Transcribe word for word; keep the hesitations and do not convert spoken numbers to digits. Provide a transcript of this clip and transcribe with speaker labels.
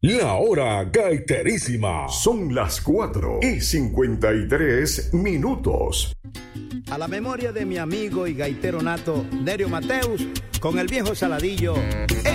Speaker 1: La hora gaiterísima.
Speaker 2: Son las cuatro y cincuenta y tres minutos.
Speaker 3: A la memoria de mi amigo y gaitero nato, Nerio Mateus, con el viejo Saladillo.